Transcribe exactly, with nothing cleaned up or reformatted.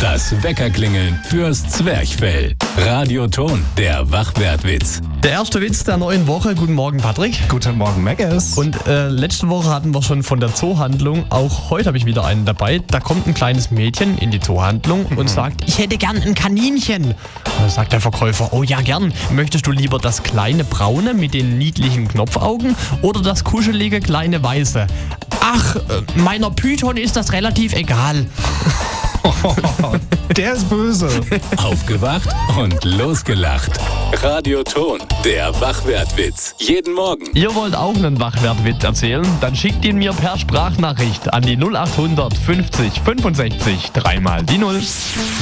Das Weckerklingeln fürs Zwerchfell. Radioton, der Wachwertwitz. Der erste Witz der neuen Woche. Guten Morgen, Patrick. Guten Morgen, Megas. Und äh, letzte Woche hatten wir schon von der Zoohandlung. Auch heute habe ich wieder einen dabei. Da kommt ein kleines Mädchen in die Zoohandlung mhm. und sagt, ich hätte gern ein Kaninchen. Und dann sagt der Verkäufer, oh ja, gern. Möchtest du lieber das kleine braune mit den niedlichen Knopfaugen oder das kuschelige kleine weiße? Ach, äh, meiner Python ist das relativ egal. Der ist böse. Aufgewacht und losgelacht. Radioton, der Wachwertwitz. Jeden Morgen. Ihr wollt auch einen Wachwertwitz erzählen? Dann schickt ihn mir per Sprachnachricht an die null acht hundert fünfzig fünfundsechzig dreimal die null.